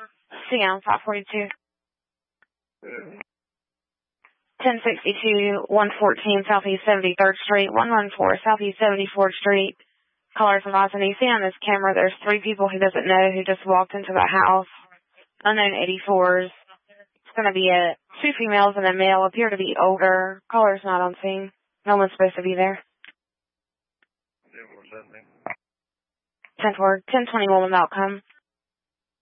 CM 542. 1062, 114 Southeast 73rd Street, 114 Southeast 74th Street. Caller from Austin. You see on this camera there's 3 people he doesn't know who just walked into the house. Unknown 84s. It's going to be 2 females and a male. Appear to be older. Caller's not on scene. No one's supposed to be there. 10-4, 1021 Malcolm.